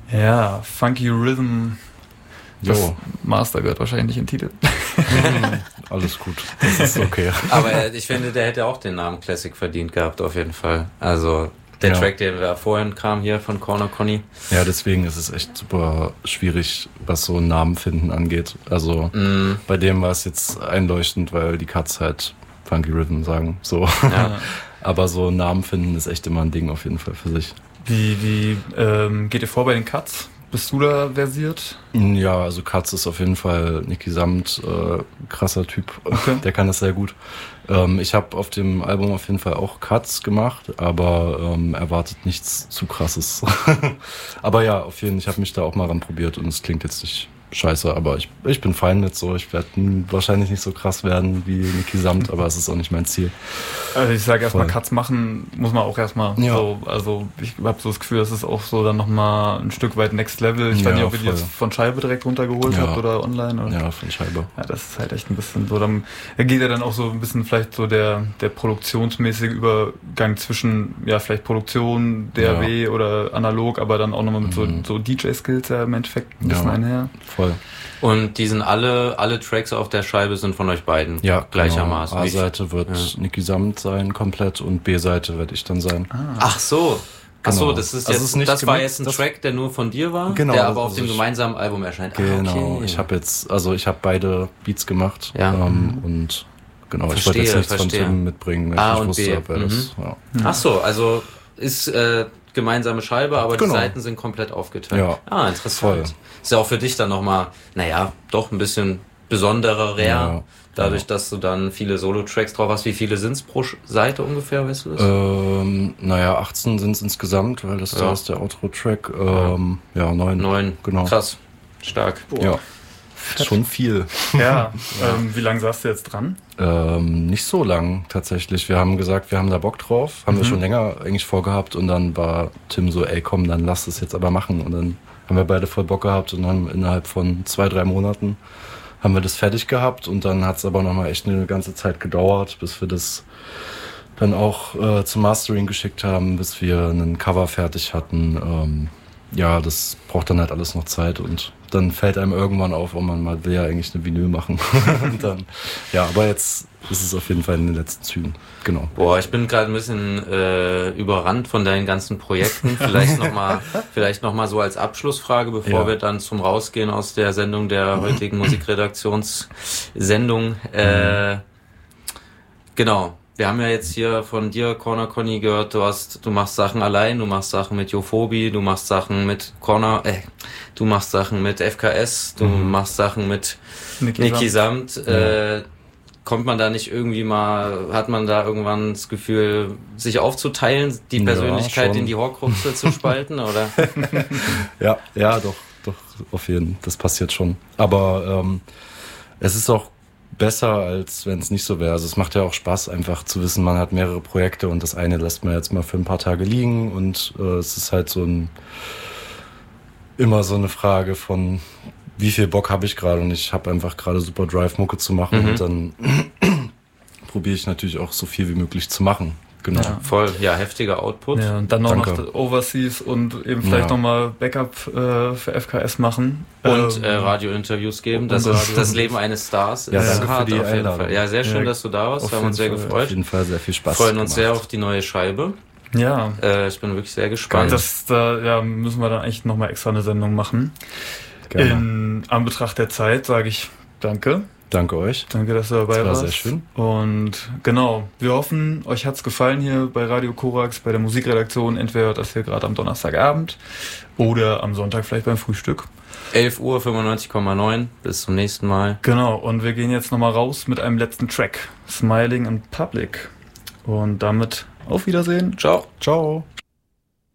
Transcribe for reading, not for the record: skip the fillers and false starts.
Ja, Funky Rhythm. Das Master gehört wahrscheinlich nicht in den Titel. Alles gut, das ist okay. Aber ich finde, der hätte auch den Namen Classic verdient gehabt, auf jeden Fall. Also der Track, der vorhin kam hier von Corner Conny. Ja, deswegen ist es echt super schwierig, was so Namen finden angeht. Also bei dem war es jetzt einleuchtend, weil die Cuts halt Funky Rhythm sagen. So. Ja. Aber so Namen finden ist echt immer ein Ding auf jeden Fall für sich. Wie geht ihr vor bei den Cuts? Bist du da versiert? Ja, also Cuts ist auf jeden Fall Niki Samt, krasser Typ. Okay. Der kann das sehr gut. Ich habe auf dem Album auf jeden Fall auch Cuts gemacht, aber erwartet nichts zu krasses. Aber ja, auf jeden Fall, ich habe mich da auch mal ranprobiert und es klingt jetzt nicht scheiße, aber ich bin fein mit so. Ich werde wahrscheinlich nicht so krass werden wie Niki Samt, aber es ist auch nicht mein Ziel. Also ich sage erstmal, Cuts machen muss man auch erstmal so, also ich habe so das Gefühl, das ist auch so dann nochmal ein Stück weit Next Level. Ich weiß nicht, ob ihr die jetzt von Scheibe direkt runtergeholt habt oder online. Oder? Ja, von Scheibe. Ja, das ist halt echt ein bisschen so, dann geht ja dann auch so ein bisschen vielleicht so der produktionsmäßige Übergang zwischen, ja, vielleicht Produktion, DAW oder analog, aber dann auch nochmal mit so DJ-Skills ja im Endeffekt ein bisschen einher. Voll. Und die sind alle Tracks auf der Scheibe sind von euch beiden gleichermaßen. Genau. A-Seite wird Niki Samt sein komplett und B-Seite werde ich dann sein. Ach so. Ach so, Genau. das ist Also jetzt, nicht das war gemixt, jetzt ein Track, der nur von dir war, genau, der aber auf also dem gemeinsamen Album erscheint. Genau. Okay. Ich habe beide Beats gemacht und genau, ich wollte jetzt nichts von Tim mitbringen, weil ich nicht wusste, ob er das. Ja. Ach so, also ist gemeinsame Scheibe, aber die Seiten sind komplett aufgeteilt. Ja. Ah, interessant. Voll. Ist ja auch für dich dann nochmal, doch ein bisschen besonderer, dadurch, dass du dann viele Solo-Tracks drauf hast. Wie viele sind's pro Seite ungefähr, weißt du das? 18 sind's insgesamt, weil das da ist der Outro-Track. 9. 9, genau. Krass, stark. Boah. Ja, schon viel. Ja, wie lange saßt du jetzt dran? Nicht so lang tatsächlich. Wir haben gesagt, wir haben da Bock drauf. Haben wir schon länger eigentlich vorgehabt und dann war Tim so, ey komm, dann lass es jetzt aber machen. Und dann haben wir beide voll Bock gehabt und dann innerhalb von 2-3 Monaten haben wir das fertig gehabt und dann hat es aber nochmal echt eine ganze Zeit gedauert, bis wir das dann auch zum Mastering geschickt haben, bis wir einen Cover fertig hatten. Das braucht dann halt alles noch Zeit und dann fällt einem irgendwann auf, man mal will ja eigentlich eine Vinyl machen. Und dann, aber jetzt ist es auf jeden Fall in den letzten Zügen. Genau. Boah, ich bin gerade ein bisschen überrannt von deinen ganzen Projekten. Vielleicht noch mal so als Abschlussfrage, bevor wir dann zum Rausgehen aus der Sendung der heutigen Musikredaktionssendung. Genau. Wir haben ja jetzt hier von dir, Corner Conny, gehört, du machst Sachen allein, du machst Sachen mit Jophobie, du machst Sachen mit du machst Sachen mit FKS, du machst Sachen mit Niki Samt. Kommt man da nicht irgendwie hat man da irgendwann das Gefühl, sich aufzuteilen, die Persönlichkeit in die Horcruxe zu spalten, oder? Ja, doch, auf jeden Fall, das passiert schon. Aber es ist auch besser, als wenn es nicht so wäre. Also es macht ja auch Spaß, einfach zu wissen, man hat mehrere Projekte und das eine lässt man jetzt mal für ein paar Tage liegen und es ist halt immer so eine Frage von, wie viel Bock habe ich gerade und ich habe einfach gerade super Drive, Mucke zu machen und dann probiere ich natürlich auch so viel wie möglich zu machen. Genau. Ja, voll, heftiger Output. Ja, und dann auch noch Overseas und eben vielleicht nochmal Backup für FKS machen. Und Radiointerviews geben. Das ist das Leben eines Stars. Ja, ist danke hart für die auf jeden Einladung. Fall. Ja, sehr schön, dass du da warst. Wir haben uns sehr gefreut. Auf jeden Fall sehr viel Spaß. Freuen uns sehr auf die neue Scheibe. Ja. Ich bin wirklich sehr gespannt. Da müssen wir dann echt nochmal extra eine Sendung machen. Gerne. In Anbetracht der Zeit sage ich danke. Danke euch. Danke, dass du dabei warst. Das war sehr schön. Und genau, wir hoffen, euch hat's gefallen hier bei Radio Korax, bei der Musikredaktion. Entweder hört das hier gerade am Donnerstagabend oder am Sonntag vielleicht beim Frühstück. 11 Uhr, 95,9. Bis zum nächsten Mal. Genau, und wir gehen jetzt nochmal raus mit einem letzten Track. Smiling in Public. Und damit auf Wiedersehen. Ciao. Ciao.